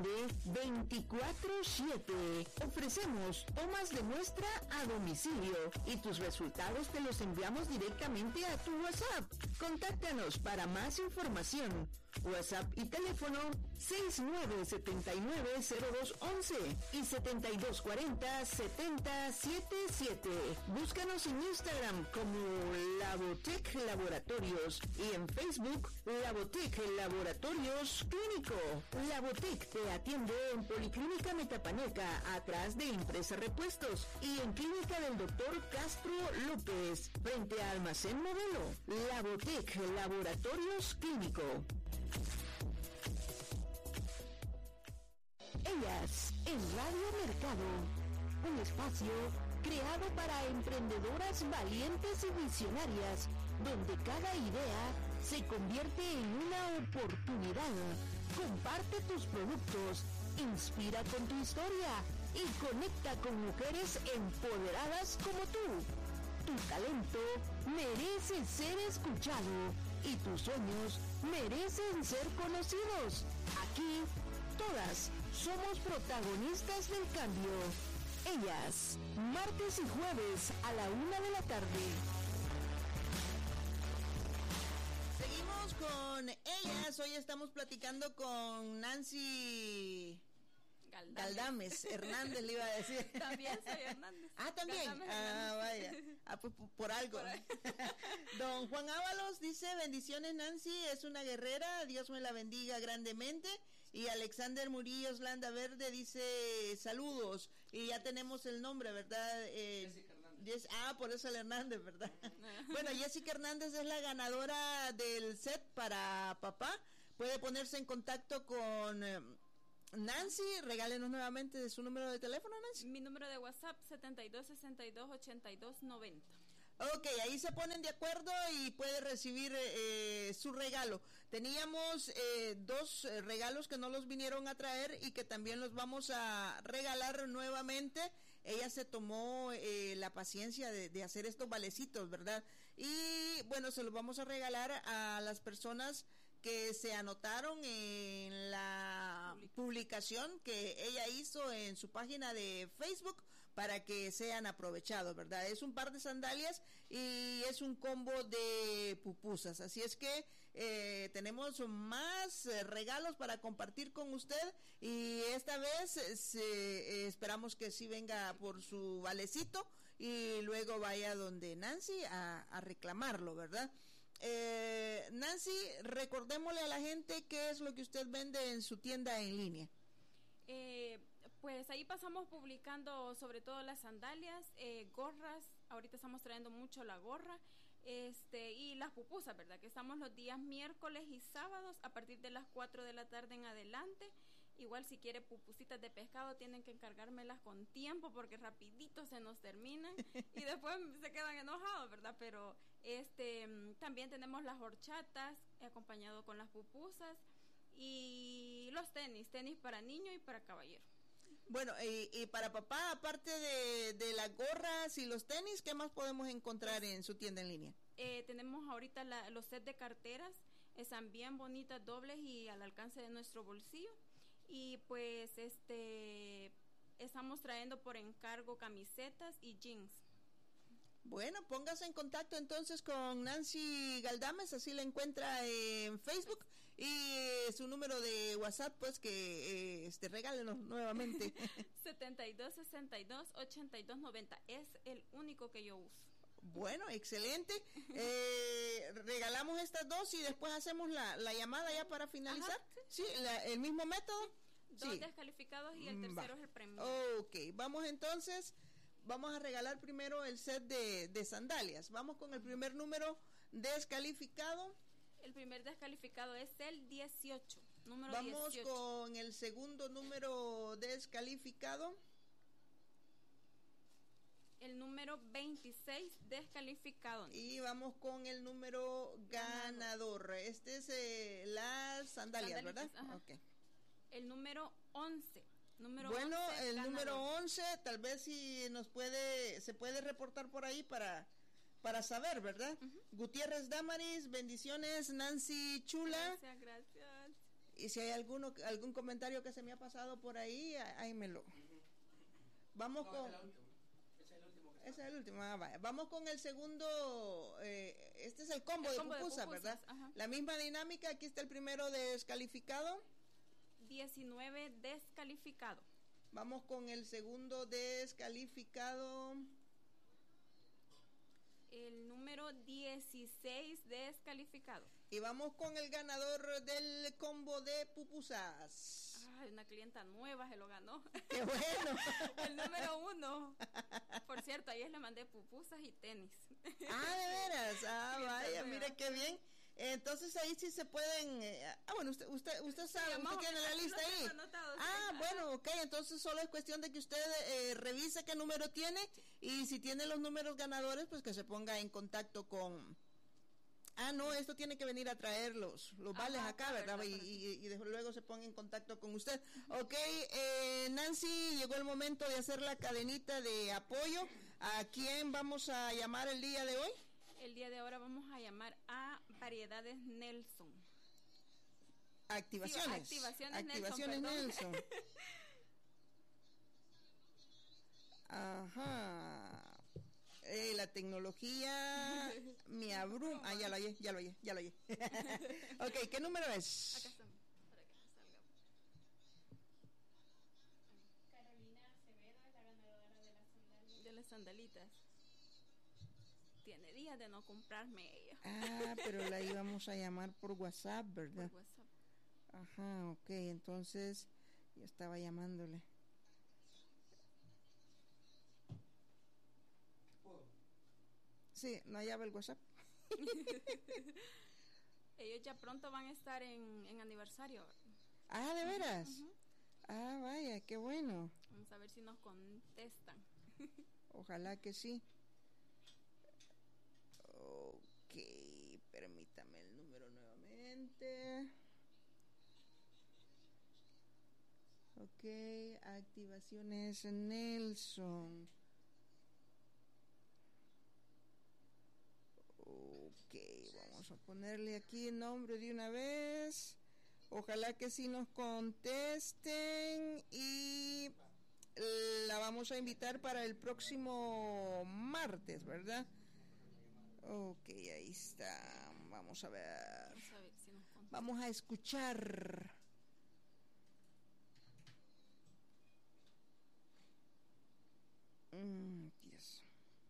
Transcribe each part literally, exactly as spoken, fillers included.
veinticuatro siete. Ofrecemos tomas de muestra a domicilio y tus resultados te los enviamos directamente a tu WhatsApp. Contáctanos para más información. WhatsApp y teléfono seis nueve siete nueve cero dos once y setenta y dos cuarenta setenta setenta y siete. Búscanos en Instagram como Labotec Laboratorios y en Facebook Labotec Laboratorios Clínico. Labotec te atiende en Policlínica Metapaneca, atrás de Impresa Repuestos, y en Clínica del Doctor Castro López, frente a Almacén Modelo. Labotec Laboratorios Clínico. Ellas en Radio Mercado, un espacio creado para emprendedoras valientes y visionarias, donde cada idea se convierte en una oportunidad. Comparte tus productos, inspira con tu historia y conecta con mujeres empoderadas como tú. Tu talento merece ser escuchado y tus sueños merecen ser conocidos. Aquí, todas somos protagonistas del cambio. Ellas, martes y jueves a la una de la tarde. Seguimos con ellas. Hoy estamos platicando con Nancy Galdames, Galdames Hernández, le iba a decir. También soy Hernández. Ah, también. Galdames Ah, vaya. Ah, pues por, por algo. Por ahí. Don Juan Ábalos dice: bendiciones, Nancy, es una guerrera, Dios me la bendiga grandemente. Y Alexander Murillo Landa Verde dice: saludos. Y ya tenemos el nombre, ¿verdad? Eh, Jessica Hernández. Jess, ah, por eso el Hernández, ¿verdad? Bueno, Jessica Hernández es la ganadora del set para papá. Puede ponerse en contacto con eh, Nancy. Regálenos nuevamente de su número de teléfono, Nancy. Mi número de WhatsApp setenta y dos sesenta y dos ochenta y dos noventa. Ok, ahí se ponen de acuerdo y puede recibir eh, su regalo. Teníamos eh, dos eh, regalos que no los vinieron a traer y que también los vamos a regalar nuevamente. Ella se tomó eh, la paciencia de, de hacer estos valecitos, ¿verdad? Y bueno, se los vamos a regalar a las personas que se anotaron en la publicación que ella hizo en su página de Facebook para que sean aprovechados, ¿verdad? Es un par de sandalias y es un combo de pupusas, así es que eh, tenemos más eh, regalos para compartir con usted y esta vez eh, se, eh, esperamos que sí venga por su valecito y luego vaya donde Nancy a, a reclamarlo, ¿verdad? Eh, Nancy, recordémosle a la gente qué es lo que usted vende en su tienda en línea. Eh, pues ahí pasamos publicando sobre todo las sandalias, eh, gorras. Ahorita estamos trayendo mucho la gorra, este y las pupusas, ¿verdad? Que estamos los días miércoles y sábados a partir de las cuatro de la tarde en adelante. Igual si quiere pupusitas de pescado tienen que encargármelas con tiempo porque rapidito se nos terminan y después se quedan enojados, ¿verdad? Pero este también tenemos las horchatas acompañado con las pupusas y los tenis, tenis para niño y para caballero. Bueno, y, y para papá, aparte de, de las gorras y los tenis, ¿qué más podemos encontrar en su tienda en línea? Eh, tenemos ahorita la, los sets de carteras, están bien bonitas, dobles y al alcance de nuestro bolsillo. Y pues este estamos trayendo por encargo camisetas y jeans. Bueno, póngase en contacto entonces con Nancy Galdames, así la encuentra en Facebook y eh, su número de WhatsApp, pues que eh, este regálenos nuevamente. setenta y dos sesenta y dos ochenta y dos noventa es el único que yo uso. Bueno, excelente. Eh, regalamos estas dos y después hacemos la, la llamada ya para finalizar. Ajá, sí, sí la, el mismo método. Dos sí. descalificados y el tercero Va. es el premio. Ok, vamos entonces. Vamos a regalar primero el set de, de sandalias. Vamos con el primer número descalificado. El primer descalificado es el dieciocho. Número Vamos dieciocho. Con el segundo número descalificado. El número veintiséis descalificado. Y vamos con el número ganador. ganador. Este es eh, las sandalias, sandalias, ¿verdad? Okay. El número once. Número bueno, once, el ganador. número once, tal vez si nos puede, se puede reportar por ahí para, para saber, ¿verdad? Uh-huh. Gutiérrez Damaris, bendiciones, Nancy Chula. Gracias, gracias. y si hay alguno algún comentario que se me ha pasado por ahí, ahí me lo. Vamos no, con. Ese es el último. Ese es el último. Ah, vaya. Vamos con el segundo. Eh, este es el combo, el de, combo pupusas, de pupusas, ¿verdad? Ajá. La misma dinámica. Aquí está el primero descalificado. diecinueve descalificado. Vamos con el segundo descalificado. El número dieciséis descalificado. Y vamos con el ganador del combo de pupusas. Ay, una clienta nueva se lo ganó. ¡Qué bueno! El número uno. Por cierto, ayer le mandé pupusas y tenis. Ah, ¿de veras? Ah, sí, vaya, mire qué bien. Entonces ahí sí se pueden. Eh, ah, bueno, usted usted usted sabe, sí, usted tiene la lista ahí. Anotado, ah, sí. Bueno, ok, entonces solo es cuestión de que usted eh, revise qué número tiene y si tiene los números ganadores, pues que se ponga en contacto con. Ah, no, esto tiene que venir a traer los, los vales Ajá, acá, ¿verdad? verdad y, y, y desde luego se ponga en contacto con usted. Ok, eh, Nancy, llegó el momento de hacer la cadenita de apoyo. ¿A quién vamos a llamar el día de hoy? El día de ahora vamos a llamar a Variedades Nelson. Activaciones. Sí, activaciones, activaciones Nelson. Nelson. Ajá. Eh, la tecnología me abruma. Ah, ya lo oye, ya lo oye, ya lo oye. Ok, ¿qué número es? Acá estamos, para que salga. Carolina Acevedo es la ganadora de las sandalitas. De las sandalitas. Tiene días de no comprarme ella. Ah, pero la íbamos a llamar por WhatsApp, ¿verdad? Por WhatsApp. Ajá, ok, entonces yo estaba llamándole. Sí, no hallaba el WhatsApp. Ellos ya pronto van a estar en, en aniversario. Ah, ¿de veras? Uh-huh. Ah, vaya, qué bueno. Vamos a ver si nos contestan. Ojalá que sí. Ok, permítame el número nuevamente. Ok, activaciones Nelson. Ok, vamos a ponerle aquí el nombre de una vez. Ojalá que sí nos contesten y la vamos a invitar para el próximo martes, ¿verdad? Ok, ahí está. Vamos a ver. Vamos a ver si nos contestan. Vamos a escuchar. Mm, Dios.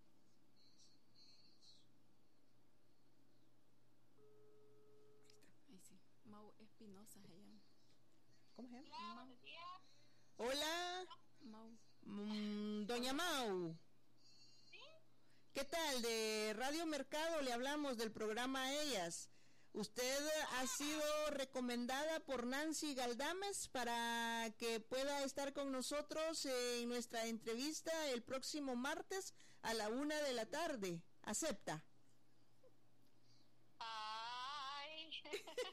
Ahí sí. Mau Espinosa se llama. ¿Cómo se llama? Mau. Hola. Mau. Mm, Doña Mau. ¿Qué tal? De Radio Mercado le hablamos del programa Ellas. Usted ha sido recomendada por Nancy Galdames para que pueda estar con nosotros en nuestra entrevista el próximo martes a la una de la tarde. ¿Acepta? Ay.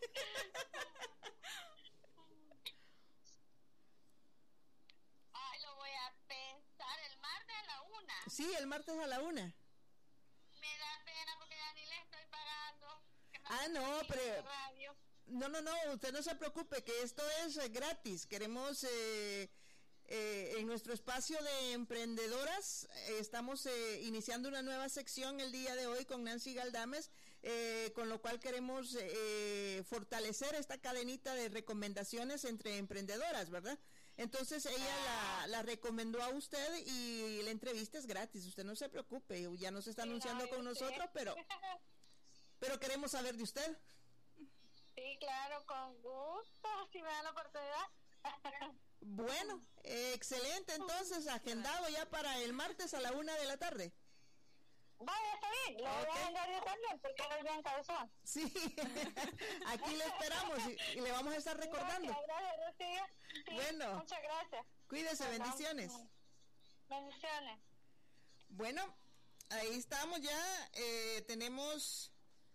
Ay, lo voy a pensar el martes a la una. Sí, el martes a la una. Me da pena porque ya ni le estoy pagando. Ah, no, pero... No, no, no, usted no se preocupe, que esto es eh, gratis. Queremos, eh, eh, en nuestro espacio de emprendedoras, eh, estamos eh, iniciando una nueva sección el día de hoy con Nancy Galdames, eh, con lo cual queremos eh, fortalecer esta cadenita de recomendaciones entre emprendedoras, ¿verdad? Entonces ella la, la recomendó a usted y la entrevista es gratis, usted no se preocupe, ya nos está anunciando con nosotros, pero... Pero queremos saber de usted. Sí, claro, con gusto, si me dan la oportunidad. Bueno, eh, excelente, entonces, agendado ya para el martes a la una de la tarde. Vaya, está bien, lo okay. Voy a agendar yo también, porque no es bien cabezón. Sí, aquí le esperamos y, y le vamos a estar recordando. Gracias, gracias, Rocío. Sí, bueno. Muchas gracias. Cuídese, Nos bendiciones. Vamos. Bendiciones. Bueno, ahí estamos ya, eh, tenemos...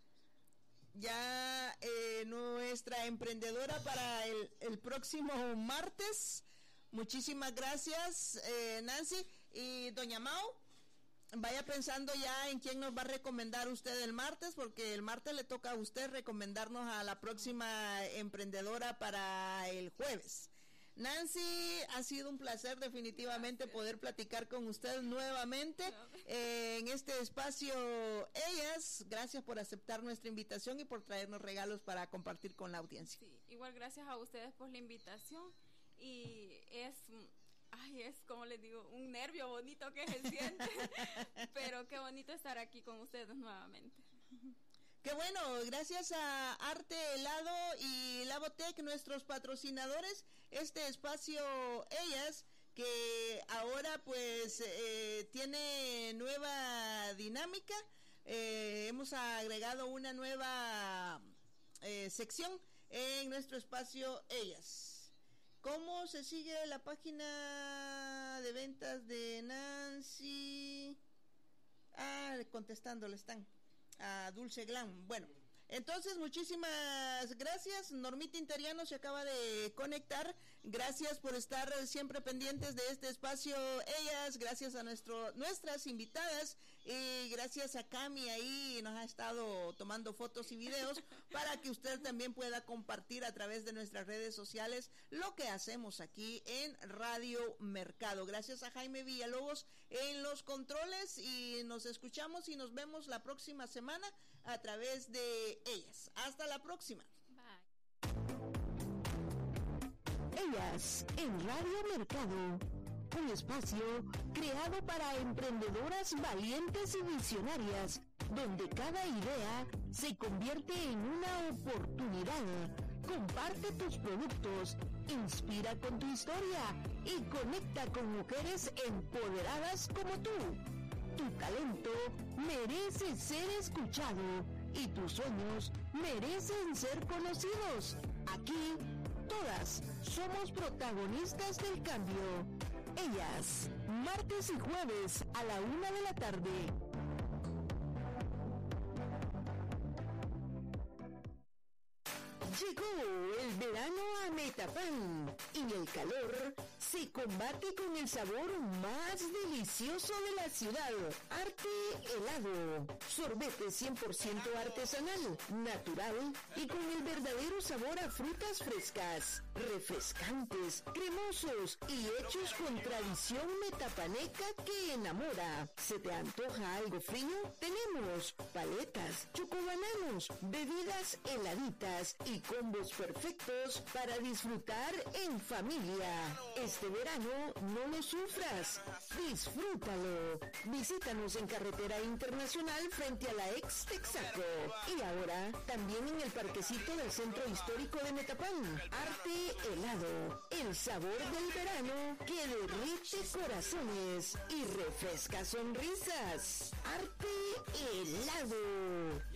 ya eh, nuestra emprendedora para el, el próximo martes. Muchísimas gracias, eh, Nancy. Y doña Mau, vaya pensando ya en quién nos va a recomendar usted el martes, porque el martes le toca a usted recomendarnos a la próxima emprendedora para el jueves. Nancy, ha sido un placer definitivamente poder platicar con usted nuevamente eh, en este espacio Ellas. Gracias por aceptar nuestra invitación y por traernos regalos para compartir con la audiencia. Sí, igual gracias a ustedes por la invitación y es, ay, es como les digo, un nervio bonito que se siente, pero qué bonito estar aquí con ustedes nuevamente. Qué bueno, gracias a Arte Helado y Labotec, nuestros patrocinadores, este espacio Ellas, que ahora pues eh, tiene nueva dinámica, eh, hemos agregado una nueva eh, sección en nuestro espacio Ellas. ¿Cómo se sigue la página de ventas de Nancy? Ah, contestándole están. A Dulce Glam. Bueno, entonces muchísimas gracias. Normita Interiano se acaba de conectar. Gracias por estar siempre pendientes de este espacio Ellas. Gracias a nuestro nuestras invitadas y gracias a Cami, ahí nos ha estado tomando fotos y videos para que usted también pueda compartir a través de nuestras redes sociales lo que hacemos aquí en Radio Mercado. Gracias a Jaime Villalobos en los controles y nos escuchamos y nos vemos la próxima semana a través de Ellas. Hasta la próxima. Bye. Ellas en Radio Mercado, un espacio creado para emprendedoras valientes y visionarias, donde cada idea se convierte en una oportunidad. Comparte tus productos, inspira con tu historia y conecta con mujeres empoderadas como tú. Tu talento merece ser escuchado y tus sueños merecen ser conocidos. Aquí, todas somos protagonistas del cambio. Ellas, martes y jueves a la una de la tarde. Llegó el verano a Metapan y el calor se combate con el sabor más delicioso de la ciudad. Arte Helado. Sorbete cien por ciento artesanal, natural y con el verdadero sabor a frutas frescas, refrescantes, cremosos y hechos con tradición metapaneca que enamora. ¿Se te antoja algo frío? Tenemos paletas, chocobananos, bebidas heladitas y combos perfectos para disfrutar en familia. Este verano no lo sufras, disfrútalo. Visítanos en Carretera Internacional frente a la ex Texaco y ahora también en el parquecito del Centro Histórico de Metapán. Arte Helado, el sabor del verano que derrite corazones y refresca sonrisas. Arte Helado.